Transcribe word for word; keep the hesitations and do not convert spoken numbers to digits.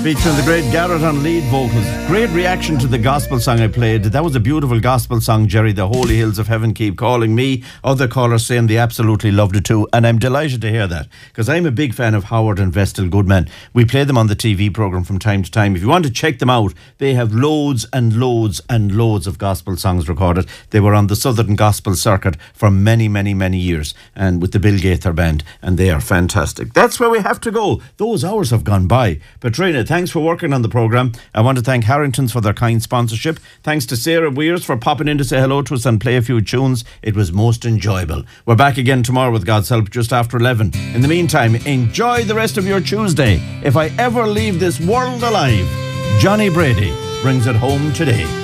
Featuring the great Garrett on lead vocals. Great reaction to the gospel song I played. That was a beautiful gospel song, Jerry. The Holy Hills of Heaven Keep Calling Me. Other callers saying they absolutely loved it too. And I'm delighted to hear that, because I'm a big fan of Howard and Vestal Goodman. We play them on the T V programme from time to time. If you want to check them out, they have loads and loads and loads of gospel songs recorded. They were on the Southern Gospel Circuit for many, many, many years, and with the Bill Gaither Band, and they are fantastic. That's where we have to go. Those hours have gone by. Petrina, thanks for working on the programme. I want to thank Harrington's for their kind sponsorship. Thanks to Sarah Weirs for popping in to say hello to us and play a few tunes. It was most enjoyable. We're back again tomorrow with God's help just after eleven. In the meantime, enjoy the rest of your Tuesday. If I ever leave this world alive, Johnny Brady brings it home today.